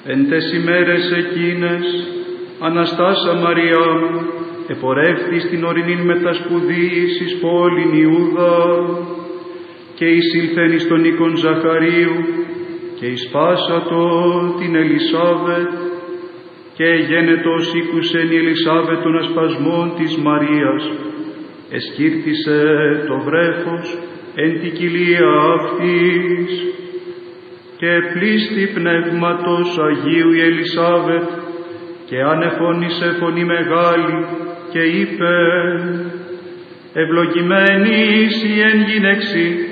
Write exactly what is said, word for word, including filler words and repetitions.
Εν τες ημέρες εκείνες, Αναστάσα Μαριά, επορεύθη στην ορεινήν μετασπουδής εις πόλην Ιούδα, και εισήλθεν εις τον οίκον Ζαχαρίου, και εισπάσατο την Ελισάβετ, και γένετος ήκουσεν η Ελισάβετ των ασπασμών της Μαρίας, εσκύρτησε το βρέφος εν την κοιλία αυτής, και πλήστη πνεύματος Αγίου η Ελισάβετ, και ανεφώνησε φωνή μεγάλη, και είπε: «Ευλογημένη η εν γυναίξη,